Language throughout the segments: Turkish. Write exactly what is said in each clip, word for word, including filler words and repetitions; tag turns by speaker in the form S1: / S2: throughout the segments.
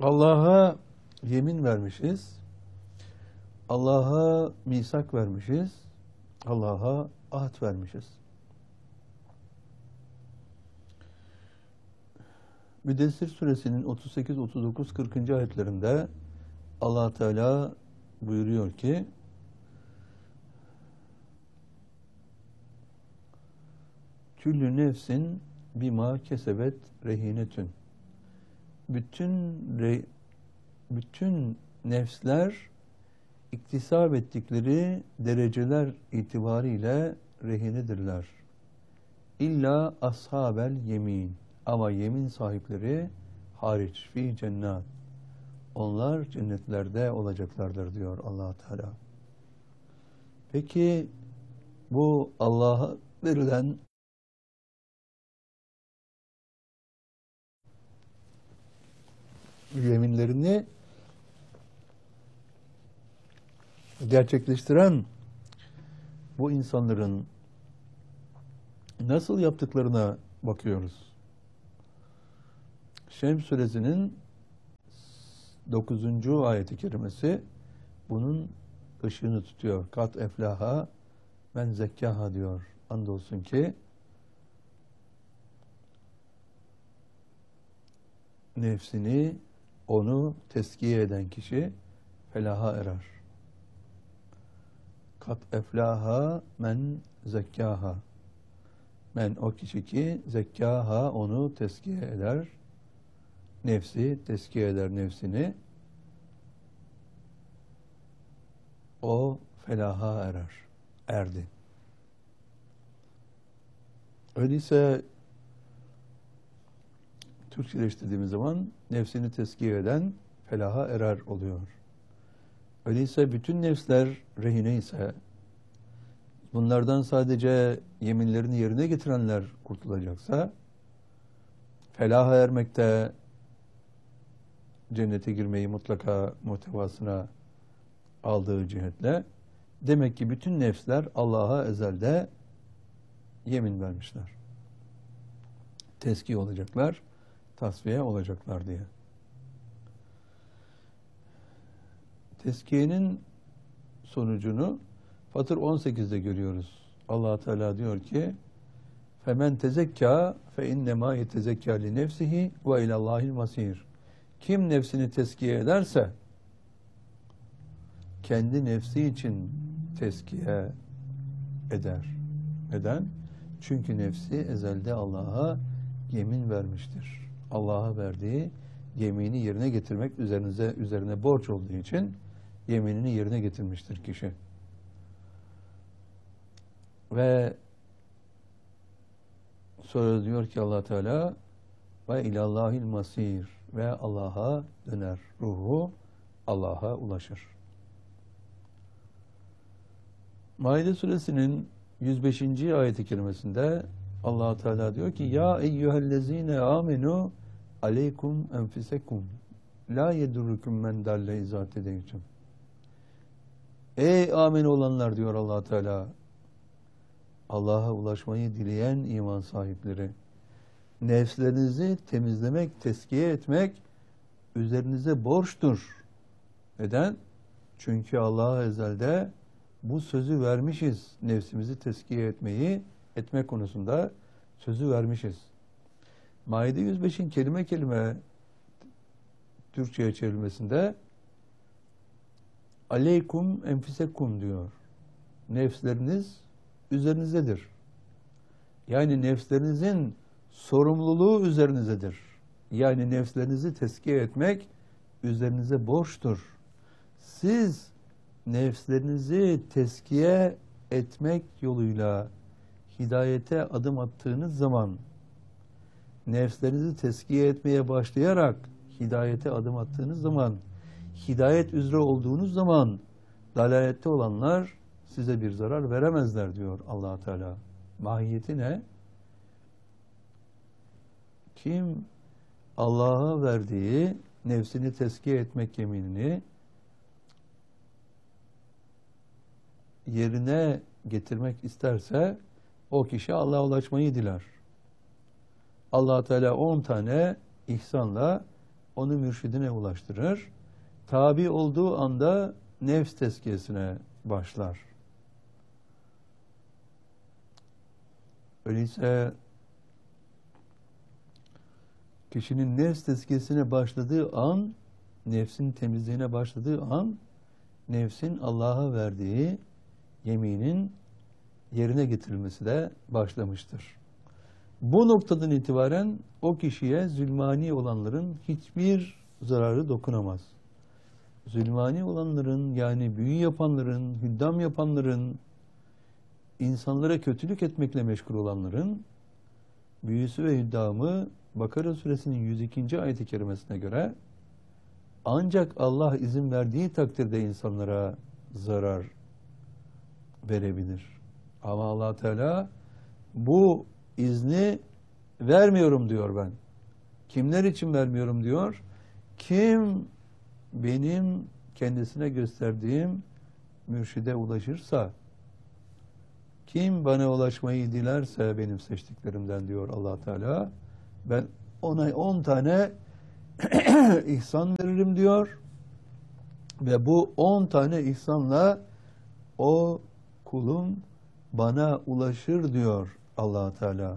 S1: Allah'a yemin vermişiz. Allah'a misak vermişiz. Allah'a ahd vermişiz. Müddessir suresinin otuz sekiz, otuz dokuz, kırkıncı ayetlerinde Allah Teala buyuruyor ki Küllü nefsin bima kesebet rehinetün. Bütün re, bütün nefsler iktisap ettikleri dereceler itibariyle rehinedirler. İlla ashabel yemin. Ama yemin sahipleri hariç fi cennet. Onlar cennetlerde olacaklardır diyor Allah Teala. Peki bu Allah'a verilen yeminlerini gerçekleştiren bu insanların nasıl yaptıklarına bakıyoruz. Şems suresinin dokuzuncu ayeti kerimesi bunun ışığını tutuyor. Kat eflaha men zekkaha diyor. Andolsun ki nefsini, onu teskiye eden kişi felaha erer. Kat eflaha men zekkaha. Men o kişi ki zekkaha onu teskiye eder. Nefsi teskiye eder nefsini. O felaha erer. Erdi. Öyleyse Türkçeleştirdiğimiz zaman nefsini teskiye eden felaha erer oluyor. Öyleyse bütün nefsler rehine ise bunlardan sadece yeminlerini yerine getirenler kurtulacaksa felaha ermekte cennete girmeyi mutlaka muhtevasına aldığı cihetle demek ki bütün nefsler Allah'a ezelde yemin vermişler. Teskiye olacaklar, tasfiye olacaklar diye. Teskiyenin sonucunu Fatır on sekizde görüyoruz. Allah Teala diyor ki: "Femen tezekka fe innema yetezekka li nefsihi ve ilallahil masir." Kim nefsini teskiye ederse kendi nefsi için teskiye eder. Neden? Çünkü nefsi ezelde Allah'a yemin vermiştir. Allah'a verdiği yemini yerine getirmek üzerinize üzerine borç olduğu için yeminini yerine getirmiştir kişi. Ve sonra diyor ki Allah Teala ve ilallahil masir ve Allah'a döner. Ruhu Allah'a ulaşır. Maide suresinin yüz beşinci ayeti kerimesinde Allah Teala diyor ki: "Ya eyyühellezine amenu aleykum enfisekum la yedurrukum men dalle izâ tedeytum." Ey amin olanlar diyor Allah Teala. Allah'a ulaşmayı dileyen iman sahipleri, nefslerinizi temizlemek, teskiye etmek üzerinize borçtur. Neden? Çünkü Allah'a ezelde bu sözü vermişiz. Nefsimizi teskiye etmeyi, etme konusunda sözü vermişiz. Maide yüz beşin kelime kelime Türkçe'ye çevrilmesinde aleykum enfisekum diyor. Nefsleriniz üzerinizdedir. Yani nefslerinizin sorumluluğu üzerinizdedir. Yani nefslerinizi teskiye etmek üzerinize borçtur. Siz nefslerinizi teskiye etmek yoluyla hidayete adım attığınız zaman, nefslerinizi teskiye etmeye başlayarak hidayete adım attığınız zaman, hidayet üzere olduğunuz zaman dalalette olanlar size bir zarar veremezler diyor Allah Teala. Mahiyeti ne? Kim Allah'a verdiği nefsini teskiye etmek yeminini yerine getirmek isterse o kişi Allah'a ulaşmayı diler. Allah Teala on tane ihsanla onu mürşidine ulaştırır. Tabi olduğu anda nefs tezkiyesine başlar. Öyleyse kişinin nefs tezkiyesine başladığı an, nefsin temizliğine başladığı an, nefsin Allah'a verdiği yeminin yerine getirilmesi de başlamıştır. Bu noktadan itibaren o kişiye zulmani olanların hiçbir zararı dokunamaz. Zulmani olanların, yani büyü yapanların, hüddam yapanların, insanlara kötülük etmekle meşgul olanların büyüsü ve hüddamı Bakara suresinin yüz ikinci ayet-i kerimesine göre ancak Allah izin verdiği takdirde insanlara zarar verebilir. Ama Allah Teala bu izni vermiyorum diyor ben. Kimler için vermiyorum diyor? Kim benim kendisine gösterdiğim mürşide ulaşırsa, kim bana ulaşmayı dilerse benim seçtiklerimden diyor Allah Teala, ben ona on tane ihsan veririm diyor. Ve bu on tane ihsanla o kulum bana ulaşır diyor Allah Teala.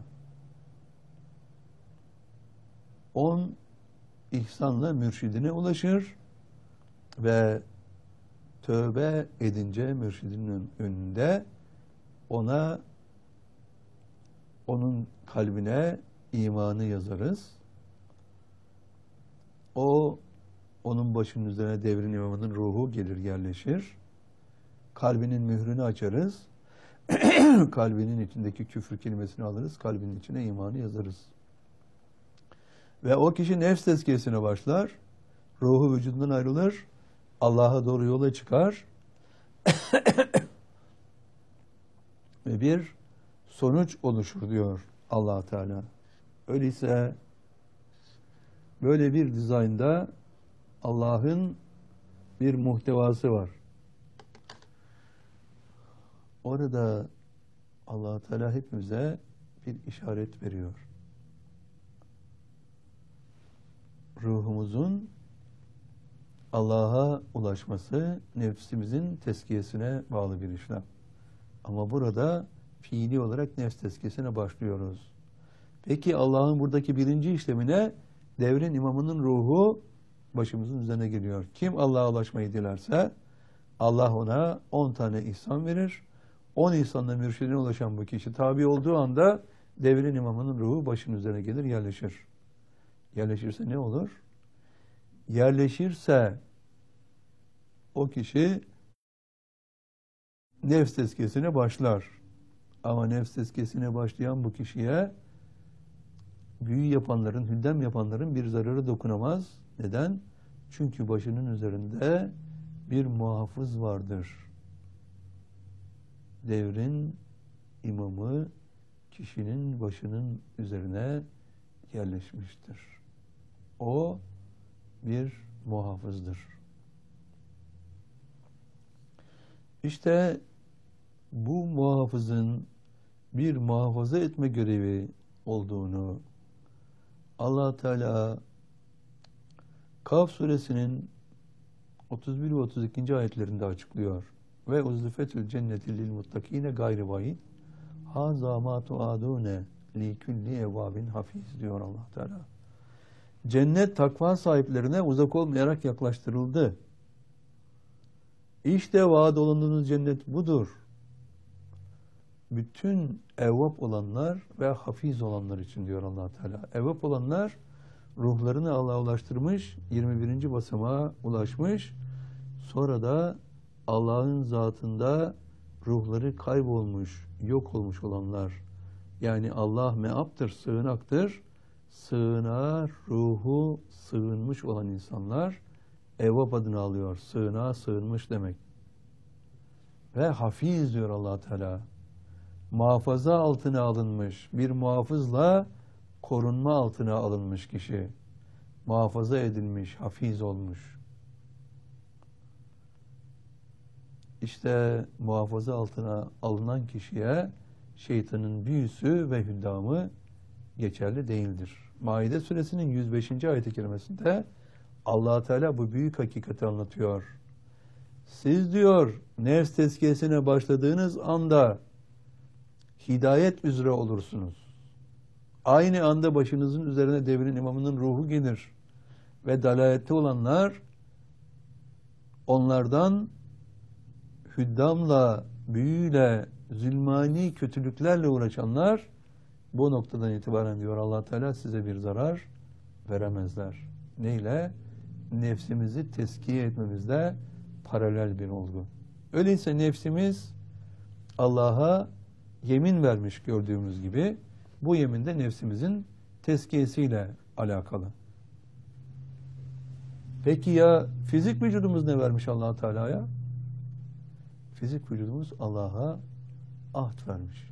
S1: On ihsanla mürşidine ulaşır ve tövbe edince mürşidinin önünde ona, onun kalbine imanı yazarız. O, onun başının üzerine devrin imamının ruhu gelir, yerleşir. Kalbinin mührünü açarız. Kalbinin içindeki küfür kelimesini alırız. Kalbinin içine imanı yazarız. Ve o kişi nefs tezkiyesine başlar. Ruhu vücudundan ayrılır. Allah'a doğru yola çıkar. Ve bir sonuç oluşur diyor Allah Teala. Öyleyse böyle bir dizaynda Allah'ın bir muhtevası var. Orada Allah Teala hepimize bir işaret veriyor. Ruhumuzun Allah'a ulaşması nefsimizin tezkiyesine bağlı bir işlem. Ama burada fiili olarak nefs tezkiyesine başlıyoruz. Peki Allah'ın buradaki birinci işlemine devrin imamının ruhu başımızın üzerine geliyor. Kim Allah'a ulaşmayı dilerse Allah ona on tane ihsan verir. On ihsanla mürşidine ulaşan bu kişi tabi olduğu anda devrin imamının ruhu başının üzerine gelir, yerleşir. Yerleşirse ne olur? Yerleşirse o kişi nefs tezkiyesine başlar. Ama nefs tezkiyesine başlayan bu kişiye büyü yapanların, hüddem yapanların bir zararı dokunamaz. Neden? Çünkü başının üzerinde bir muhafız vardır. Devrin imamı kişinin başının üzerine yerleşmiştir. O bir muhafızdır. İşte bu muhafızın bir muhafaza etme görevi olduğunu Allah Teala Kaf suresinin otuz bir ve otuz ikinci ayetlerinde açıklıyor. Ve uzlifetül cenneti lil muttakine gayri vaid haza ma tuadune li kulli evabin hafiz diyor Allah Teala. Cennet takva sahiplerine uzak olmayarak yaklaştırıldı. İşte vaad olunduğunuz cennet budur. Bütün evvap olanlar ve hafiz olanlar için diyor Allah Teala. Evvap olanlar ruhlarını Allah'a ulaştırmış, yirmi birinci basamağa ulaşmış. Sonra da Allah'ın zatında ruhları kaybolmuş, yok olmuş olanlar. Yani Allah meaptır, sığınaktır. Sığınağa ruhu sığınmış olan insanlar evvap adını alıyor. Sığınağa sığınmış demek. Ve hafiz diyor Allah Teala. Muhafaza altına alınmış, bir muhafızla korunma altına alınmış kişi. Muhafaza edilmiş, hafiz olmuş. İşte muhafaza altına alınan kişiye şeytanın büyüsü ve hüddamı geçerli değildir. Maide suresinin yüz beşinci ayet-i kerimesinde Allah Teala bu büyük hakikati anlatıyor. Siz diyor nefs tezkiyesine başladığınız anda hidayet üzere olursunuz. Aynı anda başınızın üzerine devrin imamının ruhu gelir ve dalalette olanlar onlardan hüddamla, büyüyle, zulmani kötülüklerle uğraşanlar bu noktadan itibaren diyor Allah Teala size bir zarar veremezler. Neyle? Nefsimizi teskiye etmemizle paralel bir olgu. Öyleyse nefsimiz Allah'a yemin vermiş gördüğümüz gibi bu yemin de nefsimizin teskiyesiyle alakalı. Peki ya fizik vücudumuz ne vermiş Allah Teala'ya? Fizik vücudumuz Allah'a ahd vermiş.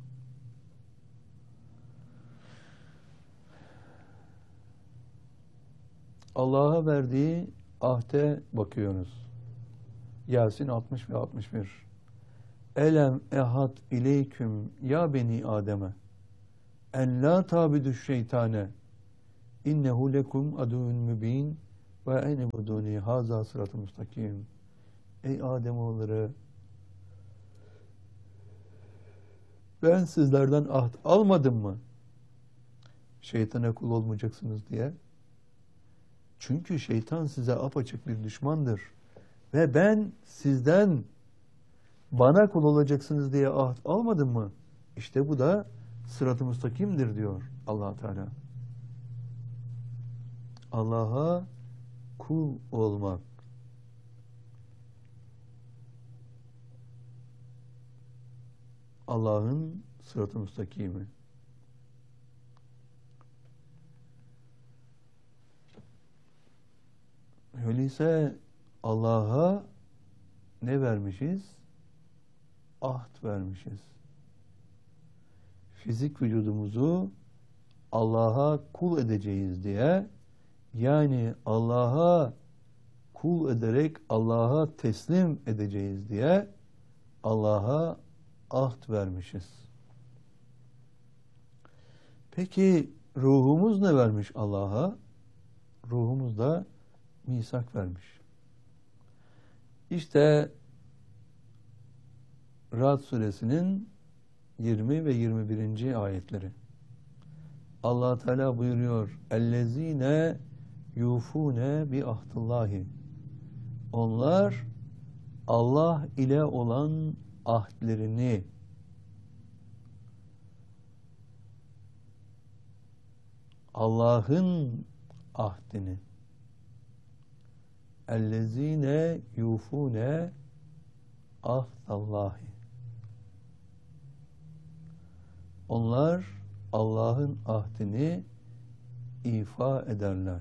S1: Allah'a verdiği ahde bakıyoruz. Yasin altmış ve altmış bir. Elem ehad ileyküm ya beni Adem'e en la tabidüş şeytane innehu lekum aduvun mübin ve ene buduni haza sıratı mustakim. Ey Ademoğulları, ben sizlerden ahd almadım mı? Şeytana kul olmayacaksınız diye. Çünkü şeytan size apaçık bir düşmandır. Ve ben sizden bana kul olacaksınız diye ahd almadım mı? İşte bu da sırat-ı müstakimdir diyor Allah Teala. Allah'a kul olmak. Allah'ın sırat-ı müstakimi. Öyleyse Allah'a ne vermişiz? Ahd vermişiz. Fizik vücudumuzu Allah'a kul edeceğiz diye, yani Allah'a kul ederek Allah'a teslim edeceğiz diye Allah'a ahd vermişiz. Peki ruhumuz ne vermiş Allah'a? Ruhumuz da misak vermiş. İşte Ra'd suresinin yirmi ve yirmi birinci ayetleri. Allah Teala buyuruyor: "Ellezine yufune bi ahdillahi." Onlar Allah ile olan ahdlerini Allah'ın ahdini ellezine yufune ahdallahi. Onlar Allah'ın ahdini ifa ederler.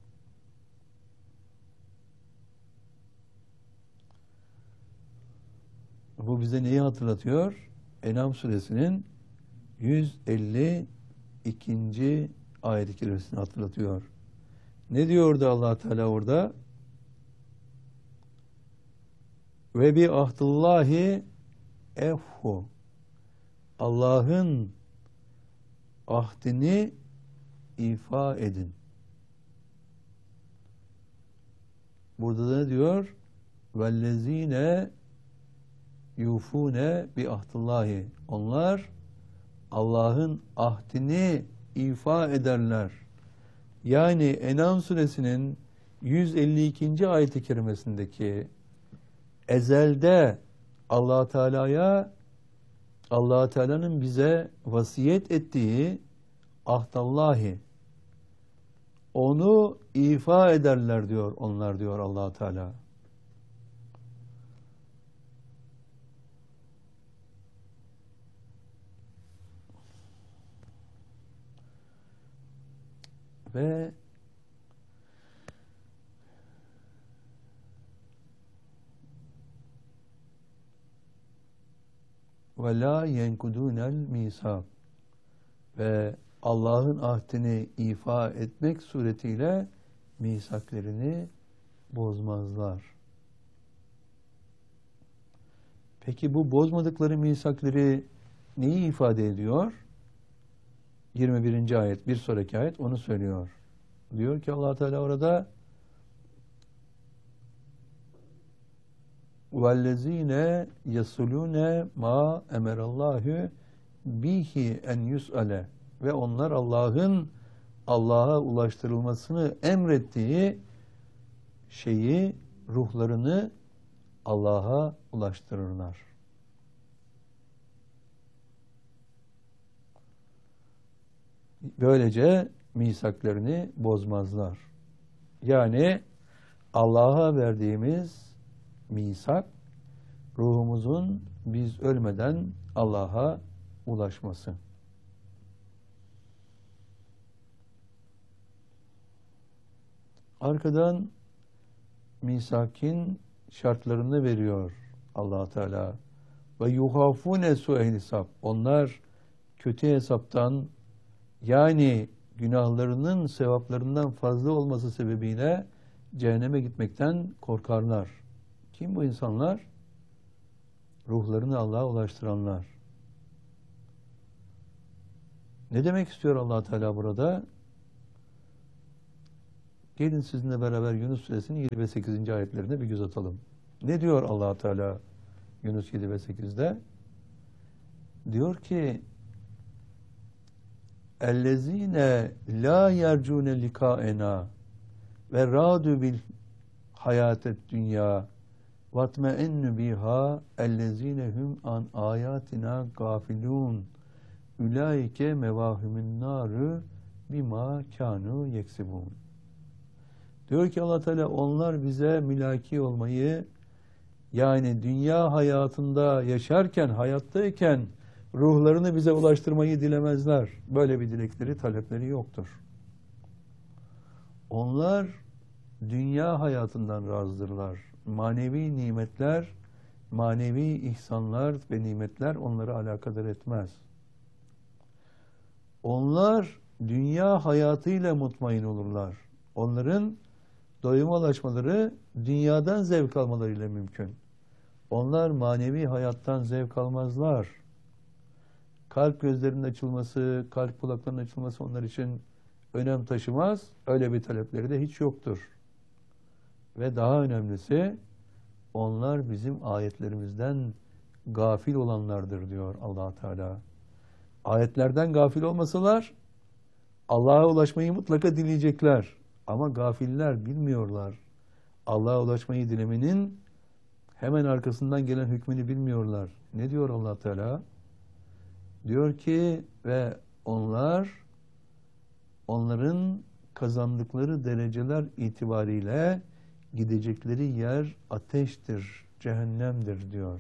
S1: Bu bize neyi hatırlatıyor? En'am suresinin yüz elli ikinci ayet-i kerimesini hatırlatıyor. Ne diyordu Allah Teala orada? Ve bi ahdillahi efhu. Allah'ın ahdini ifa edin. Burada da ne diyor? Vellezine yufune bi ahdillahi. Onlar Allah'ın ahdini ifa ederler. Yani En'am suresinin yüz elli ikinci ayet-i kerimesindeki ezelde Allah Teala'ya, Allah Teala'nın bize vasiyet ettiği ahdallahi, onu ifa ederler diyor onlar, diyor Allah Teala. Ve ve la yenkudunel misak, ve Allah'ın ahdini ifa etmek suretiyle misaklerini bozmazlar. Peki bu bozmadıkları misakları neyi ifade ediyor? yirmi birinci ayet, bir sonraki ayet onu söylüyor. Diyor ki Allah Teala orada وَالَّذ۪ينَ يَصُلُونَ مَا اَمَرَ اللّٰهُ bihi en yus'ale ve onlar Allah'ın Allah'a ulaştırılmasını emrettiği şeyi, ruhlarını Allah'a ulaştırırlar. Böylece misaklarını bozmazlar. Yani Allah'a verdiğimiz misak, ruhumuzun biz ölmeden Allah'a ulaşması. Arkadan misakin şartlarını veriyor Allah Teala. Ve yuhafune su'el hesap. Onlar kötü hesaptan, yani günahlarının sevaplarından fazla olması sebebiyle cehenneme gitmekten korkarlar. Kim bu insanlar? Ruhlarını Allah'a ulaştıranlar. Ne demek istiyor Allah Teala burada? Gelin sizinle beraber Yunus Suresinin yedi ve sekizinci ayetlerine bir göz atalım. Ne diyor Allah Teala Yunus yedi ve sekizde? Diyor ki اَلَّذ۪ينَ لَا يَرْجُونَ لِكَاءَنَا وَرَادُوا بِالْحَيَاةِ الدُّنْيَا وَاتْمَئَنُّ بِهَا اَلَّذ۪ينَ هُمْ عَنْ آيَاتِنَا غَافِلُونَ Ülaike mevahümün narı bima kanu yeksibun. Diyor ki Allah Teala onlar bize mülaki olmayı, yani dünya hayatında yaşarken, hayattayken ruhlarını bize ulaştırmayı dilemezler. Böyle bir dilekleri, talepleri yoktur. Onlar dünya hayatından razıdırlar. Manevi nimetler, manevi ihsanlar ve nimetler onları alakadar etmez. Onlar dünya hayatıyla mutmain olurlar. Onların doyuma ulaşmaları dünyadan zevk almalarıyla mümkün. Onlar manevi hayattan zevk almazlar. Kalp gözlerinin açılması, kalp kulaklarının açılması onlar için önem taşımaz. Öyle bir talepleri de hiç yoktur. Ve daha önemlisi, onlar bizim ayetlerimizden gafil olanlardır diyor Allah Teala. Ayetlerden gafil olmasalar Allah'a ulaşmayı mutlaka dileyecekler. Ama gafiller bilmiyorlar. Allah'a ulaşmayı dilemenin hemen arkasından gelen hükmünü bilmiyorlar. Ne diyor Allah Teala? Diyor ki ve onlar onların kazandıkları dereceler itibariyle gidecekleri yer ateştir, cehennemdir diyor.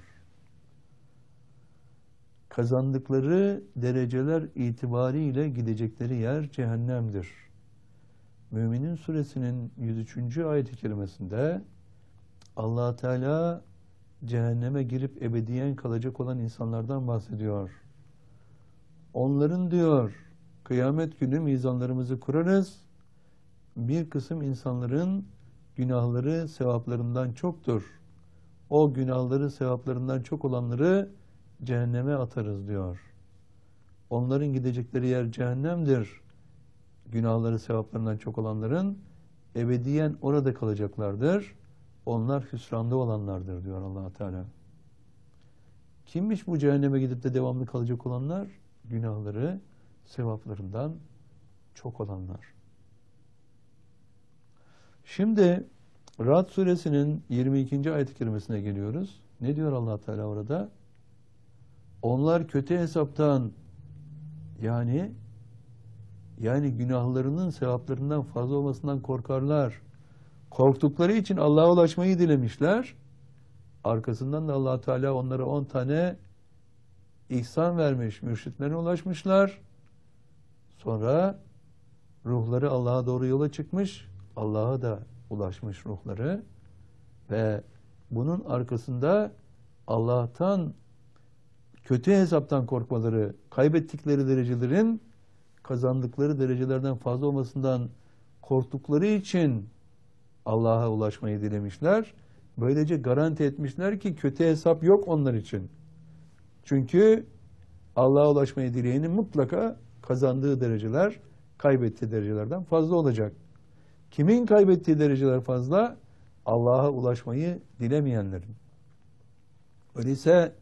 S1: Kazandıkları dereceler itibariyle gidecekleri yer cehennemdir. Müminin Suresinin yüz üçüncü ayet-i kerimesinde Allah Teala cehenneme girip ebediyen kalacak olan insanlardan bahsediyor. Onların diyor kıyamet günü mizanlarımızı kurarız. Bir kısım insanların günahları sevaplarından çoktur. O günahları sevaplarından çok olanları cehenneme atarız diyor. Onların gidecekleri yer cehennemdir. Günahları sevaplarından çok olanların ebediyen orada kalacaklardır. Onlar hüsranda olanlardır diyor Allah Teala. Kimmiş bu cehenneme gidip de devamlı kalacak olanlar? Günahları sevaplarından çok olanlar. Şimdi Ra'd suresinin yirmi ikinci ayet-i kerimesine geliyoruz. Ne diyor Allah Teala orada? Onlar kötü hesaptan, yani yani günahlarının sevaplarından fazla olmasından korkarlar. Korktukları için Allah'a ulaşmayı dilemişler. Arkasından da Allah Teala onlara on tane ihsan vermiş, mürşitlerine ulaşmışlar. Sonra ruhları Allah'a doğru yola çıkmış, Allah'a da ulaşmış ruhları ve bunun arkasında Allah'tan kötü hesaptan korkmaları, kaybettikleri derecelerin kazandıkları derecelerden fazla olmasından korktukları için Allah'a ulaşmayı dilemişler. Böylece garanti etmişler ki kötü hesap yok onlar için. Çünkü Allah'a ulaşmayı dileyenin mutlaka kazandığı dereceler kaybettiği derecelerden fazla olacak. Kimin kaybettiği dereceler fazla? Allah'a ulaşmayı dilemeyenlerin. Öyleyse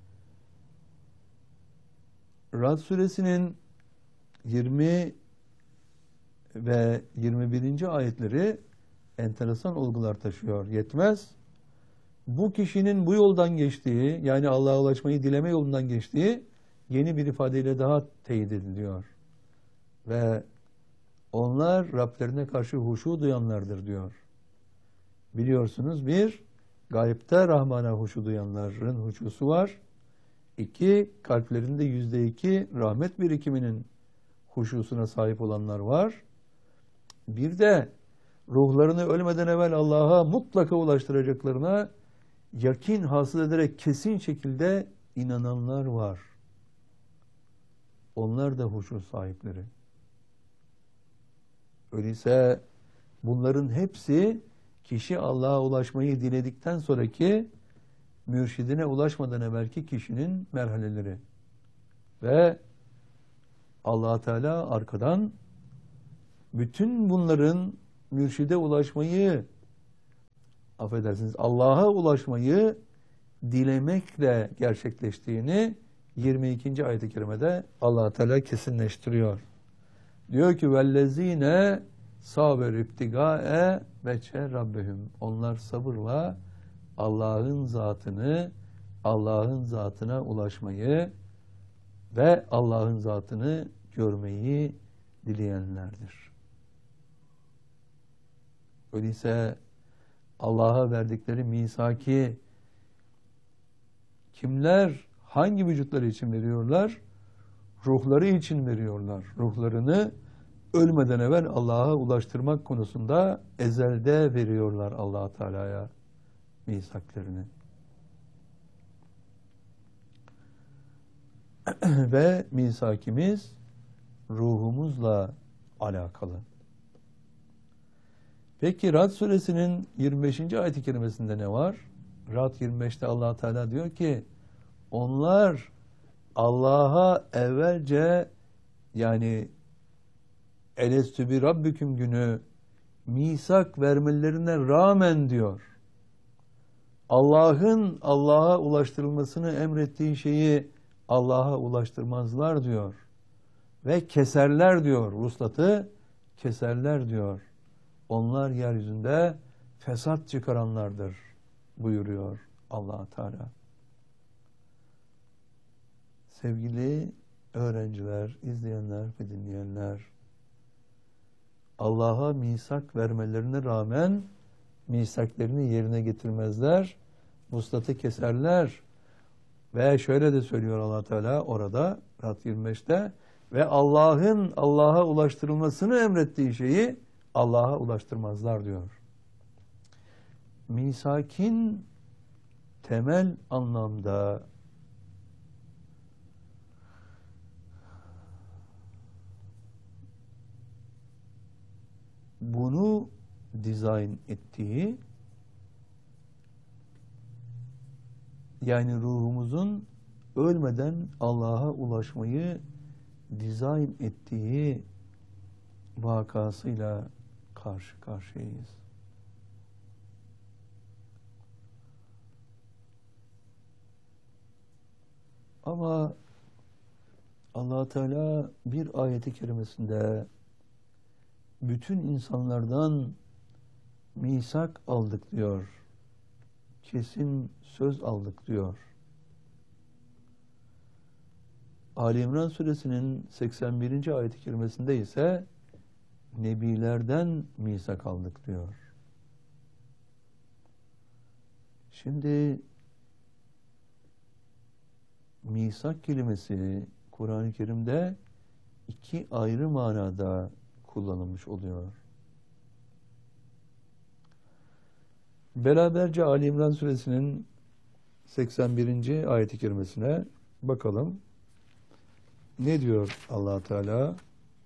S1: Ra'd suresinin yirmi ve yirmi birinci ayetleri enteresan olgular taşıyor. Yetmez. Bu kişinin bu yoldan geçtiği, yani Allah'a ulaşmayı dileme yolundan geçtiği yeni bir ifadeyle daha teyit ediliyor. Ve onlar Rablerine karşı huşu duyanlardır diyor. Biliyorsunuz, bir, gayipte Rahman'a huşu duyanların huşusu var. İki, kalplerinde yüzde iki rahmet birikiminin huşusuna sahip olanlar var. Bir de ruhlarını ölmeden evvel Allah'a mutlaka ulaştıracaklarına yakin hasıl ederek kesin şekilde inananlar var. Onlar da huşu sahipleri. Öyleyse bunların hepsi kişi Allah'a ulaşmayı diledikten sonraki mürşidine ulaşmadan evvelki kişinin merhaleleri. Ve Allah Teala arkadan bütün bunların mürşide ulaşmayı, affedersiniz, Allah'a ulaşmayı dilemekle gerçekleştiğini yirmi ikinci ayet-i kerimede Allah Teala kesinleştiriyor. Diyor ki vellezine saber ibtigae veçhe rabbihim. Onlar sabırla Allah'ın zatını, Allah'ın zatına ulaşmayı ve Allah'ın zatını görmeyi dileyenlerdir. Öyleyse Allah'a verdikleri misaki kimler, hangi vücutları için veriyorlar? Ruhları için veriyorlar. Ruhlarını ölmeden evvel Allah'a ulaştırmak konusunda ezelde veriyorlar Allah Teala'ya misaklarını. Ve misakimiz ruhumuzla alakalı. Peki Ra'd suresinin yirmi beşinci ayet-i kerimesinde ne var? Ra'd yirmi beşte Allah Teala diyor ki onlar Allah'a evvelce, yani elestü bi rabbiküm günü misak vermelerine rağmen diyor, Allah'ın Allah'a ulaştırılmasını emrettiği şeyi Allah'a ulaştırmazlar diyor. Ve keserler diyor, vuslatı keserler diyor. Onlar yeryüzünde fesat çıkaranlardır buyuruyor Allah Teala. Sevgili öğrenciler, izleyenler ve dinleyenler, Allah'a misak vermelerine rağmen misaklerini yerine getirmezler, vuslatı keserler. Ve şöyle de söylüyor Allah Teala orada Ra'd yirmi beşte ve Allah'ın Allah'a ulaştırılmasını emrettiği şeyi Allah'a ulaştırmazlar diyor. Misakin temel anlamda bunu dizayn ettiği, yani ruhumuzun ölmeden Allah'a ulaşmayı dizayn ettiği vakasıyla karşı karşıyayız. Ama Allah Teala bir ayeti kerimesinde bütün insanlardan misak aldık diyor. Kesin söz aldık diyor. Ali İmran suresinin seksen birinci ayet-i kerimesinde ise nebilerden misak aldık diyor. Şimdi misak kelimesi Kur'an-ı Kerim'de iki ayrı manada kullanılmış oluyor. Beraberce Ali İmran suresinin seksen birinci ayet-i kerimesine bakalım. Ne diyor Allah Teala?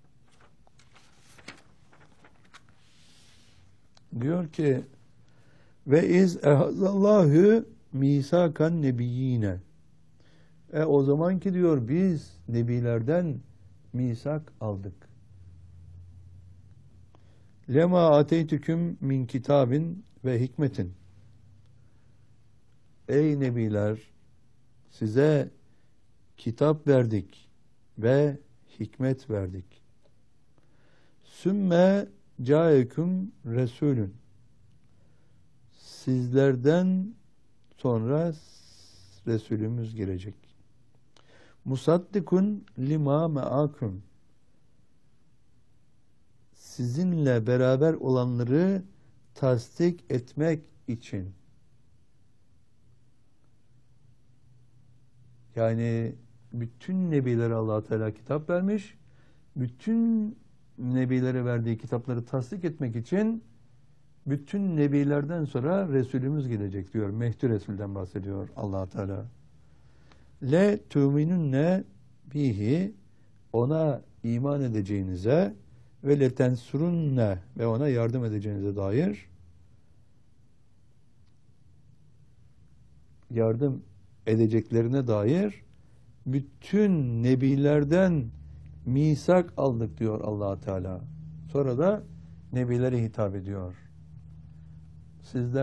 S1: Diyor ki ve iz ehazallahu misakan nebiyyine. E o zaman ki diyor biz nebilerden misak aldık. Lema ateytüküm min kitabin ve hikmetin. Ey nebiler, size kitap verdik ve hikmet verdik. Sümme caeküm resulün. Sizlerden sonra Resulümüz gelecek. Musaddikun lima me'aküm. Sizinle beraber olanları tasdik etmek için. Yani bütün nebilere Allah Teala kitap vermiş. Bütün nebilere verdiği kitapları tasdik etmek için bütün nebilerden sonra Resulümüz gelecek diyor. Mehdi Resul'den bahsediyor Allah Teala. Le tu'minunne bihi, ona iman edeceğinize ve le tensurunne, ve ona yardım edeceğinize dair yardım edeceklerine dair bütün nebilerden misak aldık diyor Allah Teala. Sonra da nebilere hitap ediyor. Sizler